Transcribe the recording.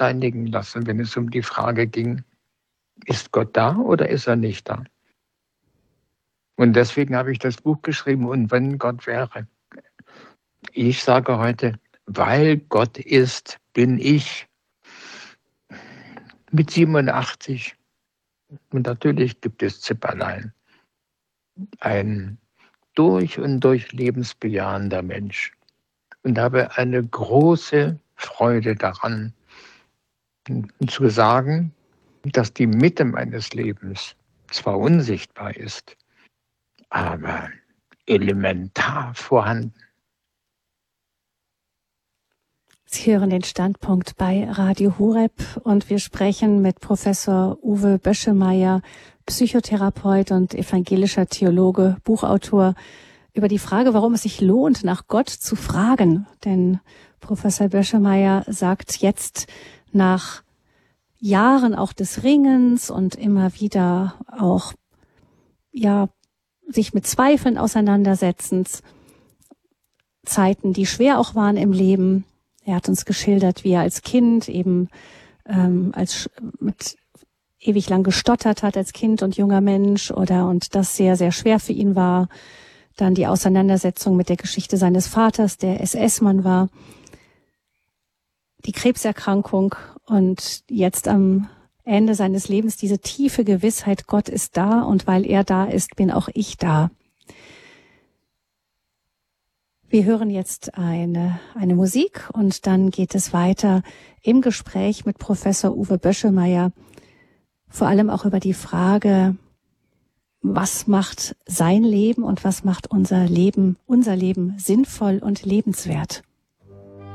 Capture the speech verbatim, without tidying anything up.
versteinigen lassen, wenn es um die Frage ging, ist Gott da oder ist er nicht da? Und deswegen habe ich das Buch geschrieben, und wenn Gott wäre. Ich sage heute, weil Gott ist, bin ich mit siebenundachtzig. Und natürlich gibt es Zipperlein. Ein durch und durch lebensbejahender Mensch. Und habe eine große Freude daran, zu sagen, dass die Mitte meines Lebens zwar unsichtbar ist, aber elementar vorhanden. Sie hören den Standpunkt bei Radio Horeb und wir sprechen mit Professor Uwe Böschemeyer, Psychotherapeut und evangelischer Theologe, Buchautor, über die Frage, warum es sich lohnt, nach Gott zu fragen. Denn Professor Böschemeyer sagt jetzt nach Jahren auch des Ringens und immer wieder auch, ja, sich mit Zweifeln auseinandersetzens, Zeiten, die schwer auch waren im Leben. Er hat uns geschildert, wie er als Kind eben ähm, als mit ewig lang gestottert hat als Kind und junger Mensch oder und das sehr, sehr schwer für ihn war. Dann die Auseinandersetzung mit der Geschichte seines Vaters, der S S-Mann war, die Krebserkrankung und jetzt am Ende seines Lebens diese tiefe Gewissheit, Gott ist da und weil er da ist, bin auch ich da. Wir hören jetzt eine, eine Musik und dann geht es weiter im Gespräch mit Professor Uwe Böschemeyer, vor allem auch über die Frage, was macht sein Leben und was macht unser Leben, unser Leben sinnvoll und lebenswert.